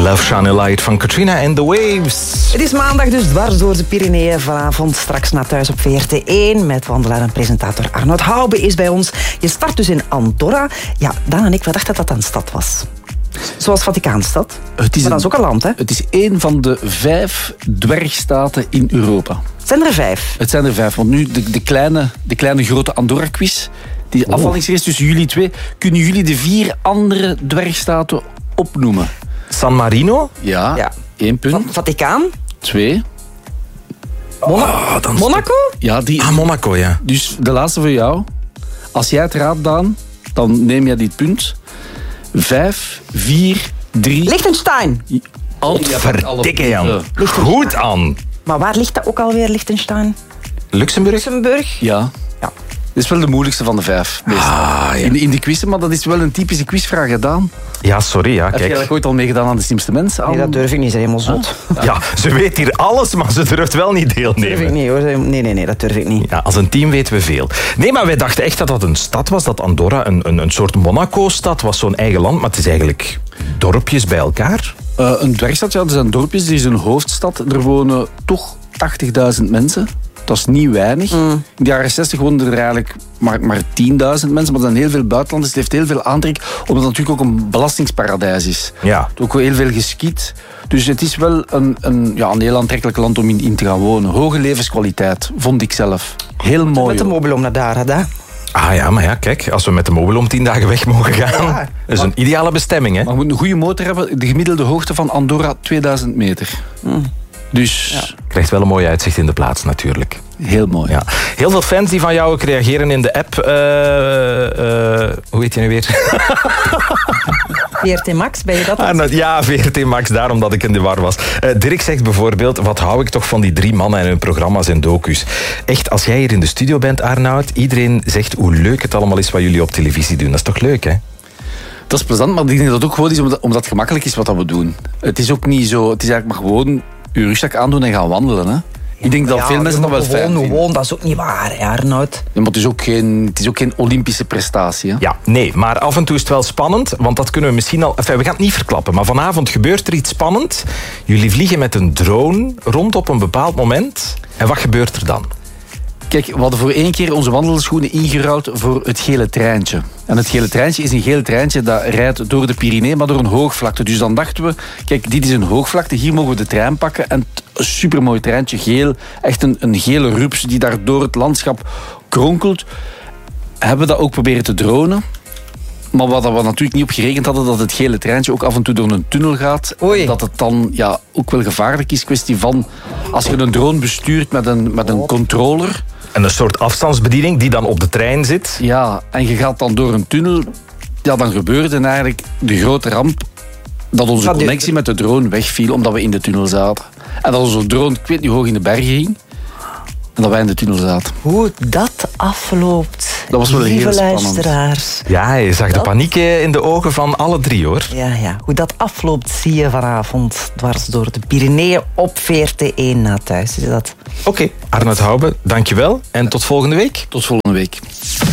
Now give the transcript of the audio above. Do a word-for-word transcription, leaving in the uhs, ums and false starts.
Love Shine a Light van Katrina and the Waves. Het is maandag, dus dwars door de Pyreneeën. Vanavond straks naar thuis op V R T één. Met wandelaar en presentator Arnoud Haube is bij ons. Je start dus in Andorra. Ja, Daan en ik, we dachten dat dat een stad was. Zoals Vaticaanstad. Het is maar dat is ook een land, hè? Het is één van de vijf dwergstaten in Europa. Het zijn er vijf. Het zijn er vijf, want nu de, de, kleine, de kleine grote Andorra-quiz, die oh. afvallingsrace tussen jullie twee, kunnen jullie de vier andere dwergstaten opnoemen? San Marino? Ja, ja. één punt. Vaticaan? Twee. Mona- oh, dan Monaco? Ja, die, ah, Monaco, ja. Dus de laatste voor jou. Als jij het raadt, Daan, dan neem jij dit punt. Vijf, vier, drie... Liechtenstein. Verdikke, Jan. Goed aan. Maar waar ligt dat ook alweer, Liechtenstein? Luxemburg? Luxemburg. Ja. ja. Dat is wel de moeilijkste van de vijf. Ah, ja. in, in de quizzen, maar dat is wel een typische quizvraag gedaan. Ja, sorry. Ja, Heb kijk. jij dat ooit al meegedaan aan de slimste mensen? Nee, dat durf ik niet. Ze zijn helemaal zot. Ah. Ja, ze weet hier alles, maar ze durft wel niet deelnemen. Dat durf ik niet, hoor. Nee, nee, nee, dat durf ik niet. Ja, als een team weten we veel. Nee, maar wij dachten echt dat dat een stad was, dat Andorra een, een, een soort Monaco-stad was, zo'n eigen land. Maar het is eigenlijk dorpjes bij elkaar. Uh, een dwergstad, ja, er zijn dorpjes, er is een hoofdstad. Er wonen toch tachtigduizend mensen. Dat is niet weinig. Mm. In de jaren zestig woonden er eigenlijk maar, maar tienduizend mensen. Maar er zijn heel veel buitenlanders. Het heeft heel veel aantrek, omdat het natuurlijk ook een belastingsparadijs is. Ja. Het is ook heel veel geskiet. Dus het is wel een, een, ja, een heel aantrekkelijk land om in, in te gaan wonen. Hoge levenskwaliteit, vond ik zelf. Heel mooi. Met de mobilom naar daar, hè? Ah ja, maar ja, kijk, als we met de mobilom tien dagen weg mogen gaan, ja. Dat is een ideale bestemming, hè? Maar we moeten een goede motor hebben. De gemiddelde hoogte van Andorra, tweeduizend meter. Mm. Dus... Ja. Krijgt wel een mooi uitzicht in de plaats, natuurlijk. Heel mooi. Ja. Heel veel fans die van jou ook reageren in de app. Uh, uh, hoe heet je nu weer? V R T Max, ben je dat? Ah, nou, ja, V R T Max, daarom dat ik in de war was. Uh, Dirk zegt bijvoorbeeld, wat hou ik toch van die drie mannen en hun programma's en docu's. Echt, als jij hier in de studio bent, Arnoud, iedereen zegt hoe leuk het allemaal is wat jullie op televisie doen. Dat is toch leuk, hè? Dat is plezant, maar ik denk dat het ook gewoon is omdat, omdat het gemakkelijk is wat we doen. Het is ook niet zo... Het is eigenlijk maar gewoon je rugzak aandoen en gaan wandelen, hè. Ik denk dat ja, veel mensen dat wel fijn vinden. Gewoon, dat is ook niet waar, hè, Arnoud. Ja, maar het is, ook geen, het is ook geen Olympische prestatie. Hè? Ja, nee, maar af en toe is het wel spannend, want dat kunnen we misschien al... Enfin, we gaan het niet verklappen, maar vanavond gebeurt er iets spannend. Jullie vliegen met een drone rond op een bepaald moment. En wat gebeurt er dan? Kijk, we hadden voor één keer onze wandelschoenen ingeruild voor het gele treintje. En het gele treintje is een gele treintje dat rijdt door de Pyreneeën, maar door een hoogvlakte. Dus dan dachten we, kijk, dit is een hoogvlakte, hier mogen we de trein pakken. En een supermooi treintje, geel, echt een, een gele rups die daar door het landschap kronkelt. Hebben we dat ook proberen te dronen. Maar wat we natuurlijk niet op gerekend hadden, dat het gele treintje ook af en toe door een tunnel gaat. Oei. Dat het dan ja, ook wel gevaarlijk is. Kwestie van, als je een drone bestuurt met een, met een controller... En een soort afstandsbediening die dan op de trein zit. Ja, en je gaat dan door een tunnel. Ja, dan gebeurde eigenlijk de grote ramp dat onze connectie met de drone wegviel omdat we in de tunnel zaten. En dat onze drone, ik weet niet, hoog in de bergen ging. En dat wij in de tunnel zaten. Hoe dat afloopt, dat was wel lieve heel spannend. Luisteraars. Ja, je zag dat? de paniek in de ogen van alle drie, hoor. Ja, ja. Hoe dat afloopt zie je vanavond dwars door de Pyreneeën op V R T één na thuis. Is dat? Oké, okay. Arnoud Haube, dankjewel. En tot volgende week. Tot volgende week.